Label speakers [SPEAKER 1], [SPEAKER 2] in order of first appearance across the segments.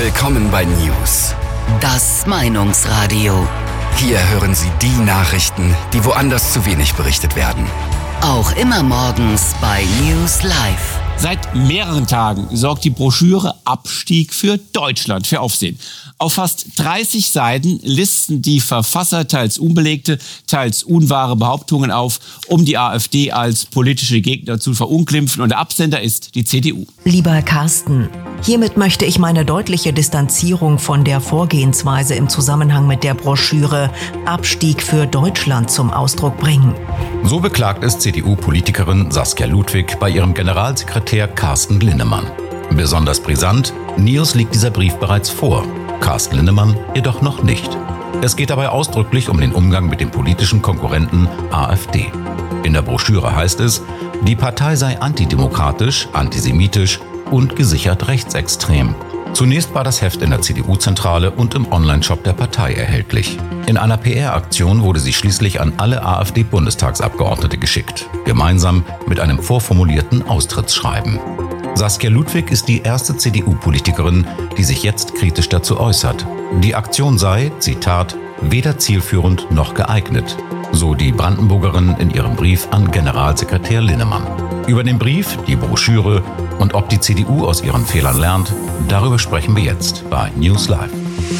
[SPEAKER 1] Willkommen bei News.
[SPEAKER 2] Das Meinungsradio.
[SPEAKER 1] Hier hören Sie die Nachrichten, die woanders zu wenig berichtet werden.
[SPEAKER 2] Auch immer morgens bei News Live.
[SPEAKER 3] Seit mehreren Tagen sorgt die Broschüre Abstieg für Deutschland für Aufsehen. Auf fast 30 Seiten listen die Verfasser teils unbelegte, teils unwahre Behauptungen auf, um die AfD als politische Gegner zu verunglimpfen. Und der Absender ist die CDU.
[SPEAKER 4] Lieber Carsten, hiermit möchte ich meine deutliche Distanzierung von der Vorgehensweise im Zusammenhang mit der Broschüre Abstieg für Deutschland zum Ausdruck bringen.
[SPEAKER 5] So beklagt es CDU-Politikerin Saskia Ludwig bei ihrem Generalsekretär Carsten Linnemann. Besonders brisant, Neos liegt dieser Brief bereits vor, Carsten Linnemann jedoch noch nicht. Es geht dabei ausdrücklich um den Umgang mit dem politischen Konkurrenten AfD. In der Broschüre heißt es, die Partei sei antidemokratisch, antisemitisch und gesichert rechtsextrem. Zunächst war das Heft in der CDU-Zentrale und im Onlineshop der Partei erhältlich. In einer PR-Aktion wurde sie schließlich an alle AfD-Bundestagsabgeordnete geschickt, gemeinsam mit einem vorformulierten Austrittsschreiben. Saskia Ludwig ist die erste CDU-Politikerin, die sich jetzt kritisch dazu äußert. Die Aktion sei, Zitat, weder zielführend noch geeignet, so die Brandenburgerin in ihrem Brief an Generalsekretär Linnemann. Über den Brief, die Broschüre und ob die CDU aus ihren Fehlern lernt, darüber sprechen wir jetzt bei News Live.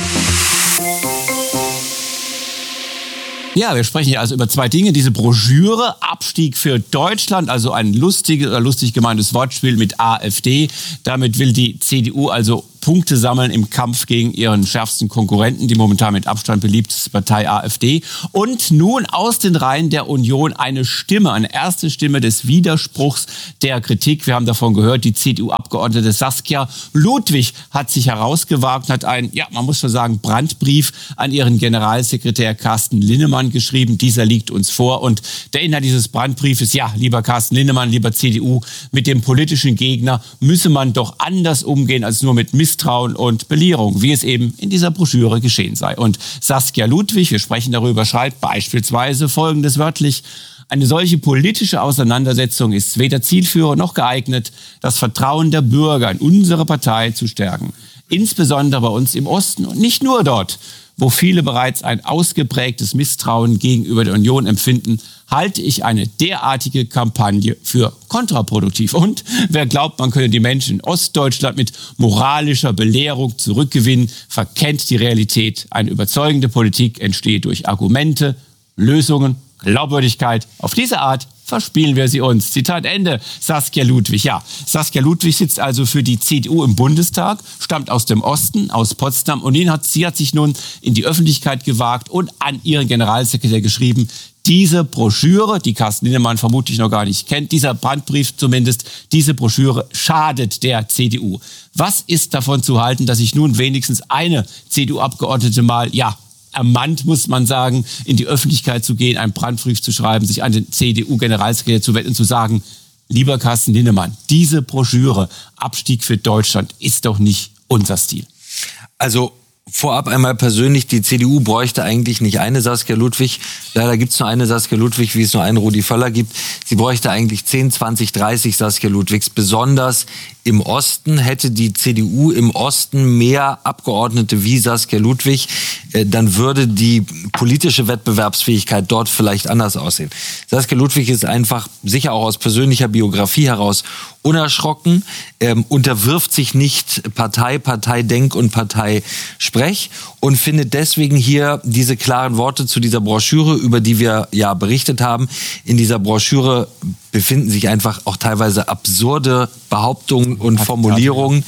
[SPEAKER 3] Ja, wir sprechen hier also über zwei Dinge. Diese Broschüre, Abstieg für Deutschland, also ein lustig gemeintes Wortspiel mit AfD. Damit will die CDU also Punkte sammeln im Kampf gegen ihren schärfsten Konkurrenten, die momentan mit Abstand beliebteste Partei AfD. Und nun aus den Reihen der Union eine erste Stimme des Widerspruchs, der Kritik. Wir haben davon gehört, die CDU-Abgeordnete Saskia Ludwig hat sich herausgewagt, hat einen, man muss schon sagen, Brandbrief an ihren Generalsekretär Carsten Linnemann geschrieben. Dieser liegt uns vor. Und der Inhalt dieses Brandbriefes, lieber Carsten Linnemann, lieber CDU, mit dem politischen Gegner müsse man doch anders umgehen als nur mit Misstrauen und Belehrung, wie es eben in dieser Broschüre geschehen sei. Und Saskia Ludwig, wir sprechen darüber, schreibt beispielsweise Folgendes wörtlich: Eine solche politische Auseinandersetzung ist weder zielführend noch geeignet, das Vertrauen der Bürger in unsere Partei zu stärken. Insbesondere bei uns im Osten und nicht nur dort, wo viele bereits ein ausgeprägtes Misstrauen gegenüber der Union empfinden, halte ich eine derartige Kampagne für kontraproduktiv. Und wer glaubt, man könne die Menschen in Ostdeutschland mit moralischer Belehrung zurückgewinnen, verkennt die Realität. Eine überzeugende Politik entsteht durch Argumente, Lösungen, Glaubwürdigkeit. Auf diese Art verspielen wir sie uns. Zitat Ende, Saskia Ludwig. Ja, Saskia Ludwig sitzt also für die CDU im Bundestag, stammt aus dem Osten, aus Potsdam. Und sie hat sich nun in die Öffentlichkeit gewagt und an ihren Generalsekretär geschrieben, diese Broschüre, die Carsten Linnemann vermutlich noch gar nicht kennt, dieser Brandbrief zumindest, diese Broschüre schadet der CDU. Was ist davon zu halten, dass sich nun wenigstens eine CDU-Abgeordnete mal, ermannt, muss man sagen, in die Öffentlichkeit zu gehen, einen Brandbrief zu schreiben, sich an den CDU-Generalsekretär zu wenden und zu sagen, lieber Carsten Linnemann, diese Broschüre, Abstieg für Deutschland, ist doch nicht unser Stil.
[SPEAKER 6] Also vorab einmal persönlich, die CDU bräuchte eigentlich nicht eine Saskia Ludwig. Leider gibt es nur eine Saskia Ludwig, wie es nur einen Rudi Völler gibt. Sie bräuchte eigentlich 10, 20, 30 Saskia Ludwigs. Besonders im Osten hätte die CDU im Osten mehr Abgeordnete wie Saskia Ludwig, dann würde die politische Wettbewerbsfähigkeit dort vielleicht anders aussehen. Saskia Ludwig ist einfach, sicher auch aus persönlicher Biografie heraus, unerschrocken, unterwirft sich nicht Parteidenk und Parteisprech und findet deswegen hier diese klaren Worte zu dieser Broschüre, über die wir berichtet haben. In dieser Broschüre befinden sich einfach auch teilweise absurde Behauptungen und Formulierungen.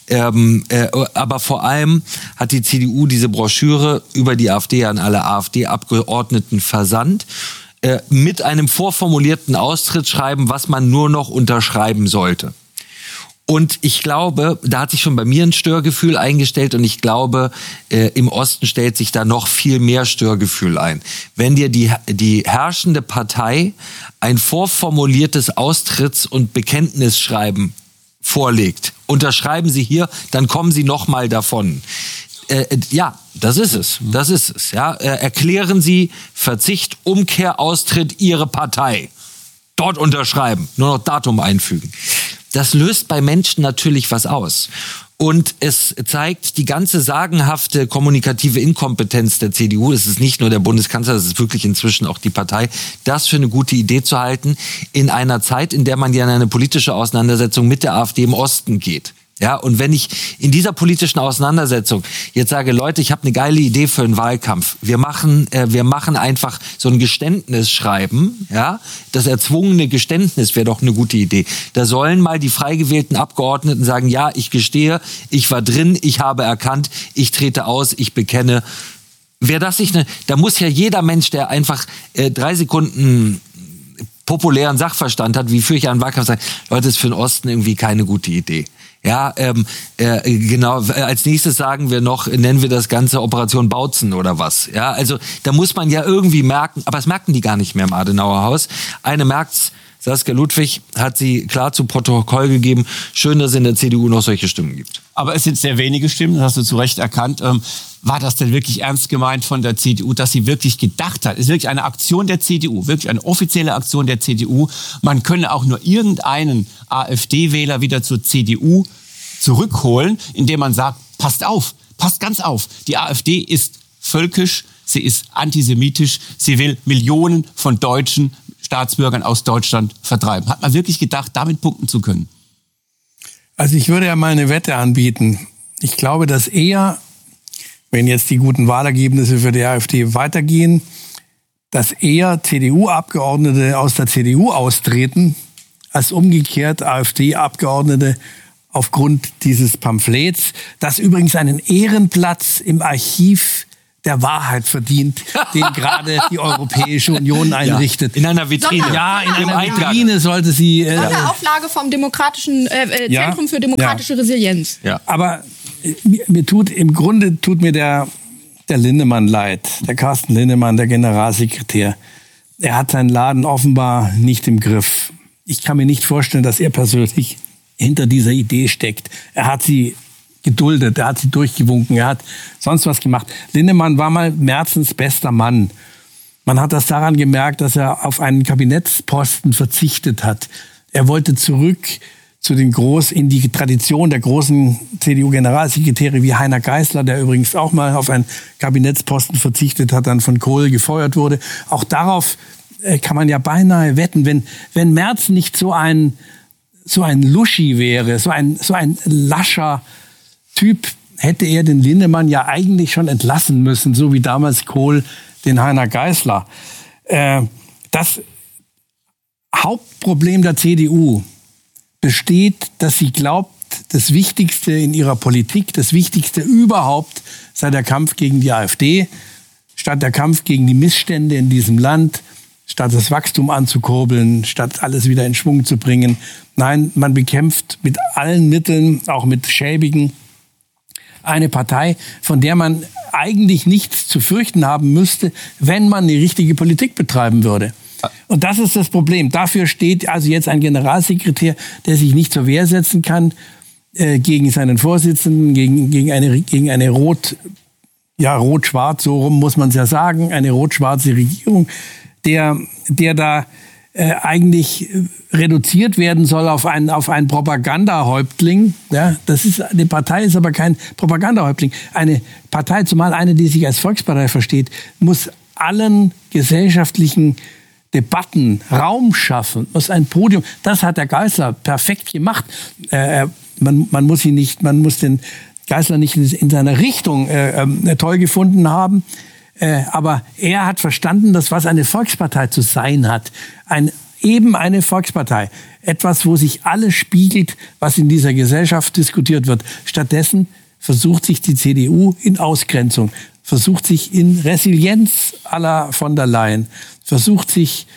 [SPEAKER 6] Aber vor allem hat die CDU diese Broschüre über die AfD an alle AfD-Abgeordneten versandt, mit einem vorformulierten Austrittsschreiben, was man nur noch unterschreiben sollte. Und ich glaube, da hat sich schon bei mir ein Störgefühl eingestellt und ich glaube, im Osten stellt sich da noch viel mehr Störgefühl ein. Wenn dir die herrschende Partei ein vorformuliertes Austritts- und Bekenntnisschreiben vorlegt, unterschreiben Sie hier, dann kommen Sie noch mal davon. Das ist es. Erklären Sie Verzicht, Umkehr, Austritt Ihre Partei. Dort unterschreiben, nur noch Datum einfügen. Das löst bei Menschen natürlich was aus. Und es zeigt die ganze sagenhafte kommunikative Inkompetenz der CDU. Es ist nicht nur der Bundeskanzler, es ist wirklich inzwischen auch die Partei, das für eine gute Idee zu halten, in einer Zeit, in der man ja in eine politische Auseinandersetzung mit der AfD im Osten geht. Ja, und wenn ich in dieser politischen Auseinandersetzung jetzt sage, Leute, ich habe eine geile Idee für einen Wahlkampf. Wir machen einfach so ein Geständnisschreiben, ja, das erzwungene Geständnis wäre doch eine gute Idee. Da sollen mal die frei gewählten Abgeordneten sagen, ja, ich gestehe, ich war drin, ich habe erkannt, ich trete aus, ich bekenne. Wäre das nicht da muss ja jeder Mensch, der einfach 3 Sekunden populären Sachverstand hat, wie führe ich einen Wahlkampf, sagen, Leute, das ist für den Osten irgendwie keine gute Idee. Ja, genau. Als nächstes sagen wir noch, nennen wir das Ganze Operation Bautzen oder was. Ja, also da muss man ja irgendwie merken, aber es merken die gar nicht mehr im Adenauer Haus. Eine merkt's, Saskia Ludwig hat sie klar zu Protokoll gegeben. Schön, dass es in der CDU noch solche Stimmen gibt.
[SPEAKER 3] Aber es sind sehr wenige Stimmen, das hast du zu Recht erkannt. War das denn wirklich ernst gemeint von der CDU, dass sie wirklich gedacht hat? Es ist wirklich eine Aktion der CDU, wirklich eine offizielle Aktion der CDU. Man könne auch nur irgendeinen AfD-Wähler wieder zur CDU zurückholen, indem man sagt, passt auf, passt ganz auf. Die AfD ist völkisch, sie ist antisemitisch, sie will Millionen von deutschen Staatsbürgern aus Deutschland vertreiben. Hat man wirklich gedacht, damit punkten zu können?
[SPEAKER 7] Also ich würde ja mal eine Wette anbieten. Ich glaube, dass eher, wenn jetzt die guten Wahlergebnisse für die AfD weitergehen, dass eher CDU-Abgeordnete aus der CDU austreten, als umgekehrt AfD-Abgeordnete aufgrund dieses Pamphlets, das übrigens einen Ehrenplatz im Archiv der Wahrheit verdient, den gerade die Europäische Union einrichtet.
[SPEAKER 6] In einer Vitrine.
[SPEAKER 7] Ja, in einer Vitrine sollte sie...
[SPEAKER 8] Sonderauflage vom demokratischen Zentrum für demokratische Resilienz.
[SPEAKER 7] Ja. Aber im Grunde tut mir der Linnemann leid, der Carsten Linnemann, der Generalsekretär. Er hat seinen Laden offenbar nicht im Griff. Ich kann mir nicht vorstellen, dass er persönlich hinter dieser Idee steckt. Er hat sie geduldet, er hat sie durchgewunken, er hat sonst was gemacht. Linnemann war mal Merzens bester Mann. Man hat das daran gemerkt, dass er auf einen Kabinettsposten verzichtet hat. Er wollte zurück in die Tradition der großen CDU-Generalsekretäre wie Heiner Geißler, der übrigens auch mal auf einen Kabinettsposten verzichtet hat, dann von Kohl gefeuert wurde. Auch darauf kann man ja beinahe wetten, wenn Merz nicht so ein Luschi wäre, so ein lascher Typ, hätte er den Linnemann ja eigentlich schon entlassen müssen, so wie damals Kohl den Heiner Geißler. Das Hauptproblem der CDU besteht, dass sie glaubt, das Wichtigste in ihrer Politik, das Wichtigste überhaupt sei der Kampf gegen die AfD, statt der Kampf gegen die Missstände in diesem Land, statt das Wachstum anzukurbeln, statt alles wieder in Schwung zu bringen. Nein, man bekämpft mit allen Mitteln, auch mit schäbigen, eine Partei, von der man eigentlich nichts zu fürchten haben müsste, wenn man die richtige Politik betreiben würde. Und das ist das Problem. Dafür steht also jetzt ein Generalsekretär, der sich nicht zur Wehr setzen kann gegen seinen Vorsitzenden, gegen eine rot-schwarz, so rum muss man es ja sagen, eine rot-schwarze Regierung, der da eigentlich reduziert werden soll auf einen Propagandahäuptling. Ja, eine Partei ist aber kein Propagandahäuptling. Eine Partei, zumal eine, die sich als Volkspartei versteht, muss allen gesellschaftlichen Debatten Raum schaffen, muss ein Podium. Das hat der Geißler perfekt gemacht. Man muss den Geißler nicht in seiner Richtung toll gefunden haben. Aber er hat verstanden, dass was eine Volkspartei zu sein hat. Eben eine Volkspartei. Etwas, wo sich alles spiegelt, was in dieser Gesellschaft diskutiert wird. Stattdessen versucht sich die CDU in Ausgrenzung, versucht sich in Resilienz à la von der Leyen, versucht sich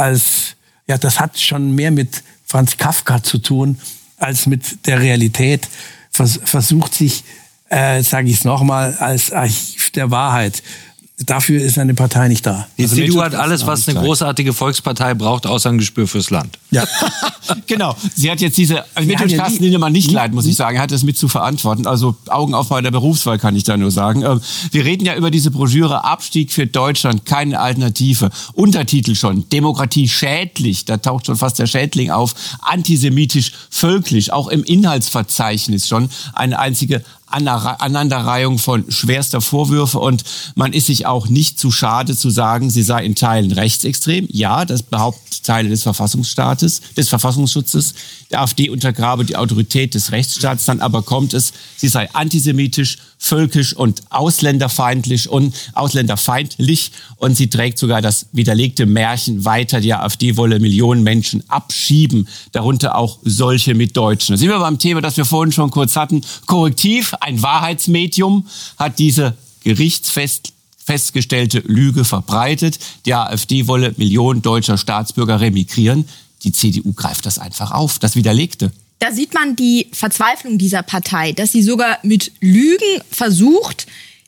[SPEAKER 7] das hat schon mehr mit Franz Kafka zu tun, als mit der Realität, versucht sich, sage ich es nochmal, als Archiv der Wahrheit, Dafür ist eine Partei nicht da.
[SPEAKER 6] Die CDU hat alles, was eine großartige Volkspartei braucht, außer ein Gespür fürs Land.
[SPEAKER 3] Ja. Genau. Sie hat jetzt mir tut Carsten Linnemann nicht leid, muss ich sagen. Er hat das mit zu verantworten. Also Augen auf bei der Berufswahl, kann ich da nur sagen. Wir reden ja über diese Broschüre Abstieg für Deutschland, keine Alternative. Untertitel schon, Demokratie schädlich. Da taucht schon fast der Schädling auf. Antisemitisch, völkisch. Auch im Inhaltsverzeichnis schon eine einzige Aneinanderreihung von schwerster Vorwürfe, und man ist sich auch nicht zu schade zu sagen, sie sei in Teilen rechtsextrem. Ja, das behaupten Teile des Verfassungsschutzes. Der AfD untergrabe die Autorität des Rechtsstaats. Dann aber kommt es, sie sei antisemitisch, völkisch und ausländerfeindlich, und sie trägt sogar das widerlegte Märchen weiter, die AfD wolle Millionen Menschen abschieben, darunter auch solche mit Deutschen. Da sind wir beim Thema, das wir vorhin schon kurz hatten. Korrektiv, ein Wahrheitsmedium, hat diese festgestellte Lüge verbreitet. Die AfD wolle Millionen deutscher Staatsbürger remigrieren. Die CDU greift das einfach auf, das Widerlegte.
[SPEAKER 8] Da sieht man die Verzweiflung dieser Partei, dass sie sogar mit Lügen versucht,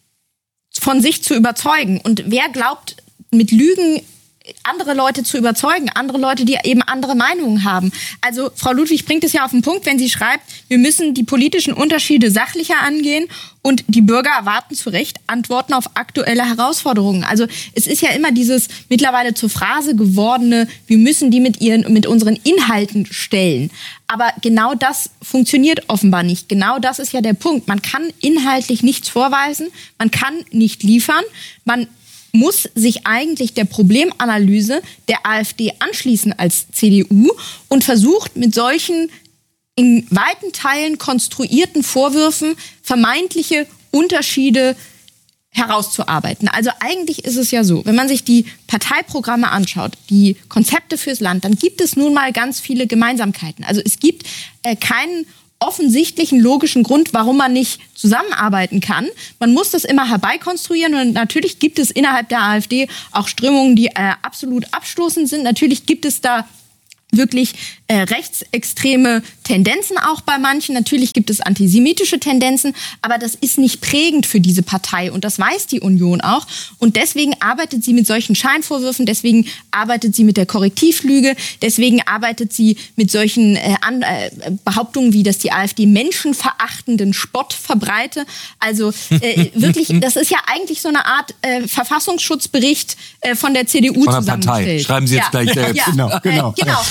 [SPEAKER 8] von sich zu überzeugen. Und wer glaubt, mit Lügen andere Leute zu überzeugen, andere Leute, die eben andere Meinungen haben. Also Frau Ludwig bringt es ja auf den Punkt, wenn sie schreibt, wir müssen die politischen Unterschiede sachlicher angehen und die Bürger erwarten zu Recht Antworten auf aktuelle Herausforderungen. Also es ist ja immer dieses mittlerweile zur Phrase gewordene, wir müssen die mit unseren Inhalten stellen. Aber genau das funktioniert offenbar nicht. Genau das ist ja der Punkt. Man kann inhaltlich nichts vorweisen, man kann nicht liefern, man muss sich eigentlich der Problemanalyse der AfD anschließen als CDU und versucht mit solchen in weiten Teilen konstruierten Vorwürfen vermeintliche Unterschiede herauszuarbeiten. Also eigentlich ist es ja so, wenn man sich die Parteiprogramme anschaut, die Konzepte fürs Land, dann gibt es nun mal ganz viele Gemeinsamkeiten. Also es gibt keinen offensichtlichen logischen Grund, warum man nicht zusammenarbeiten kann. Man muss das immer herbeikonstruieren, und natürlich gibt es innerhalb der AfD auch Strömungen, die absolut abstoßend sind. Natürlich gibt es da wirklich rechtsextreme Tendenzen auch bei manchen. Natürlich gibt es antisemitische Tendenzen, aber das ist nicht prägend für diese Partei, und das weiß die Union auch. Und deswegen arbeitet sie mit solchen Scheinvorwürfen, deswegen arbeitet sie mit der Korrektivlüge, deswegen arbeitet sie mit solchen Behauptungen wie, dass die AfD menschenverachtenden Spott verbreite. Also wirklich, das ist ja eigentlich so eine Art Verfassungsschutzbericht von der CDU
[SPEAKER 6] von der
[SPEAKER 8] zusammengestellt.
[SPEAKER 6] Partei. Schreiben Sie jetzt gleich selbst.
[SPEAKER 8] Ja, genau.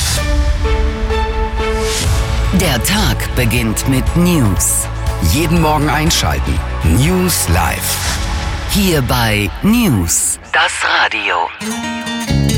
[SPEAKER 2] Der Tag beginnt mit News.
[SPEAKER 1] Jeden Morgen einschalten. News Live.
[SPEAKER 2] Hier bei News, das Radio.